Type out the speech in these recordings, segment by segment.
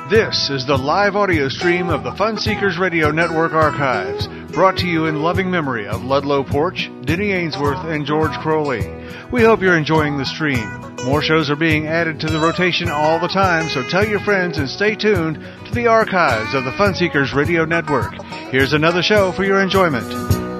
This is the live audio stream of the Fun Seekers Radio Network archives, brought to you in loving memory of Ludlow Porch, Denny Ainsworth, and George Crowley. We hope you're enjoying the stream. More shows are being added to the rotation all the time, so tell your friends and stay tuned to the archives of the Fun Seekers Radio Network. Here's another show for your enjoyment.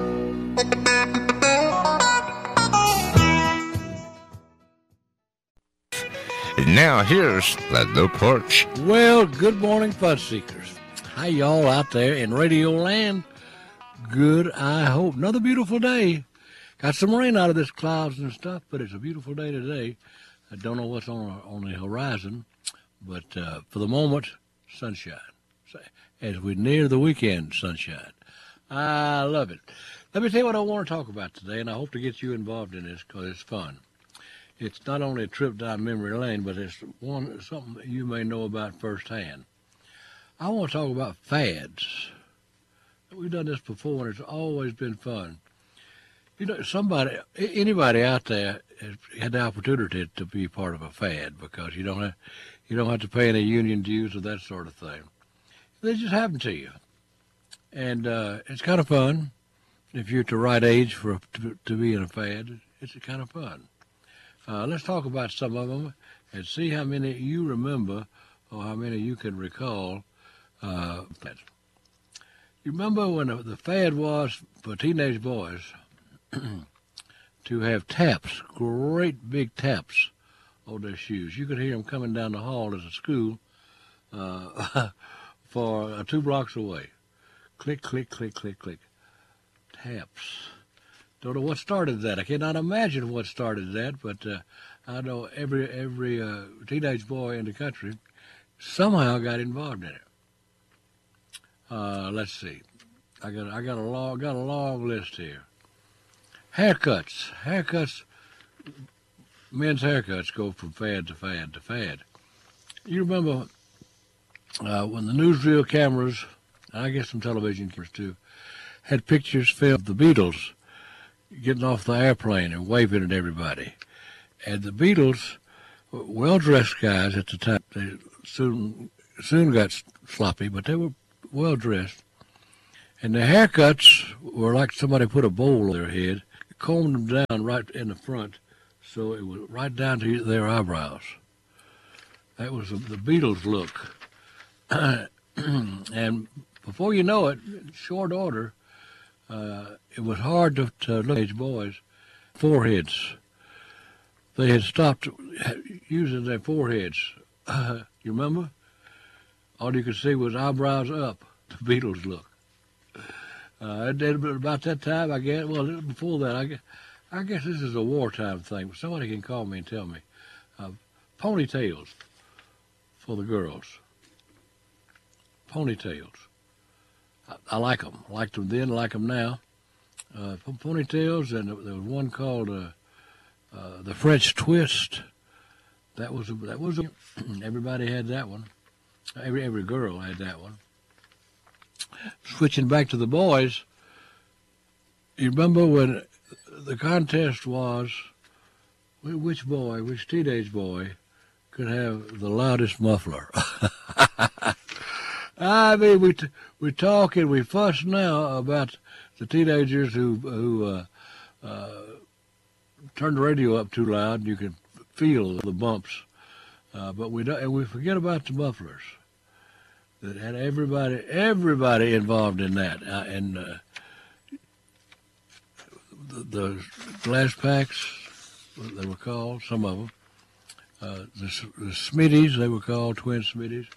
Now here's Ludlow Porch. Well, good morning, Fun Seekers. How y'all out there in Radio Land? Good, I hope. Another beautiful day. Got some rain out of this clouds and stuff, but it's a beautiful day today. I don't know what's on the horizon, but for the moment, sunshine. As we near the weekend, sunshine. I love it. Let me tell you what I want to talk about today, and I hope to get you involved in this because it's fun. It's not only a trip down memory lane, but it's something that you may know about firsthand. I want to talk about fads. We've done this before, and it's always been fun. You know, anybody out there has had the opportunity to be part of a fad because you don't have to pay any union dues or that sort of thing. They just happen to you, and it's kind of fun. If you're at the right age to be in a fad, it's kind of fun. Let's talk about some of them and see how many you remember or how many you can recall. You remember when the fad was for teenage boys to have taps, great big taps on their shoes. You could hear them coming down the hall at the school for 2 blocks away. Click, click, click, click, click. Taps. Don't know what started that. I cannot imagine what started that, but I know every teenage boy in the country somehow got involved in it. Let's see. I got a long list here. Haircuts. Men's haircuts go from fad to fad to fad. You remember when the newsreel cameras, and I guess some television cameras too, had pictures filmed of the Beatles getting off the airplane and waving at everybody. And the Beatles, well-dressed guys at the time, they soon got sloppy, but they were well-dressed. And the haircuts were like somebody put a bowl on their head, combed them down right in the front, so it was right down to their eyebrows. That was the Beatles look. And before you know it, in short order, it was hard to look at these boys' foreheads. They had stopped using their foreheads. You remember? All you could see was eyebrows up, the Beatles look. About that time, I guess, well, before that, I guess this is a wartime thing. Somebody can call me and tell me. Ponytails for the girls. Ponytails. I like them. Liked them then, like them now. Ponytails, and there was one called the French twist. That was everybody had that one. Every girl had that one. Switching back to the boys, you remember when the contest was which teenage boy could have the loudest muffler? I mean, we talk and we fuss now about the teenagers who turn the radio up too loud and you can feel the bumps. But we forget about the mufflers that had everybody involved in that. The glass packs, they were called, some of them. The Smitties, they were called twin Smitties.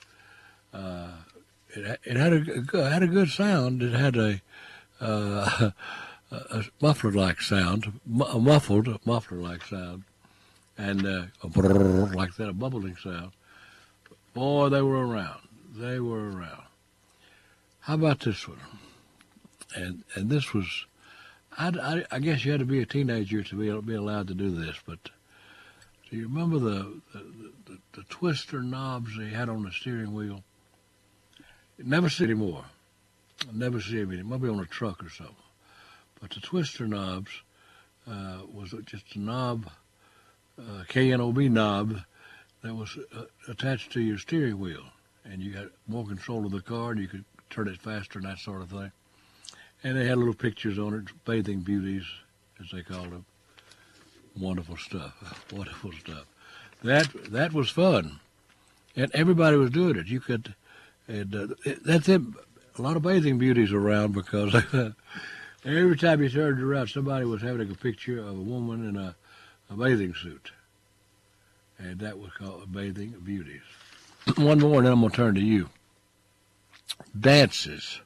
It had a good sound. It had a muffler-like sound, a muffled muffler-like sound, and a brrr like that, a bubbling sound. Boy, they were around. They were around. How about this one? And this was, I guess you had to be a teenager to be allowed to do this, but do you remember the twister knobs they had on the steering wheel? Never see anymore. I never see them anymore. Maybe on a truck or something. But the twister knobs was just a knob, KNOB knob, that was attached to your steering wheel. and you had more control of the car, and you could turn it faster and that sort of thing. And they had little pictures on it, bathing beauties, as they called them. Wonderful stuff. Wonderful stuff. That was fun, and everybody was doing it. You could, and that's it. A lot of bathing beauties around because every time you turned around, somebody was having a picture of a woman in a bathing suit, and that was called bathing beauties. One more, and then I'm going to turn to you. Dances.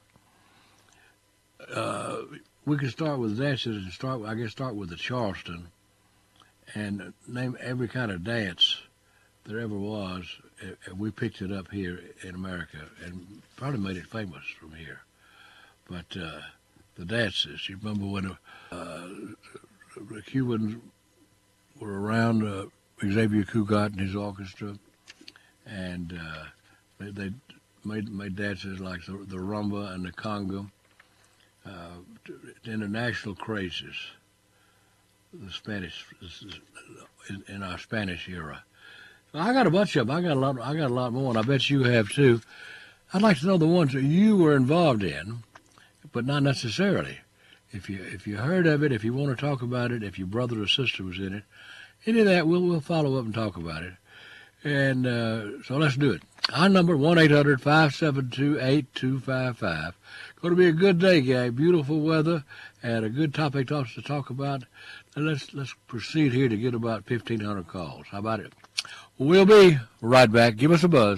We could start with dances and start with the Charleston and name every kind of dance there ever was. We picked it up here in America and probably made it famous from here. But the dances, you remember when the Cubans were around, Xavier Cugat and his orchestra, and they made dances like the rumba and the conga. International crazes, the Spanish, in our Spanish era. I got a bunch of them. I got a lot more, and I bet you have too. I'd like to know the ones that you were involved in, but not necessarily. If you heard of it, if you want to talk about it, if your brother or sister was in it, any of that, we'll follow up and talk about it. And so let's do it. Our number, 1-800-572-8255. Going to be a good day, guy. Beautiful weather and a good topic to talk about. And let's proceed here to get about 1,500 calls. How about it? We'll be right back. Give us a buzz.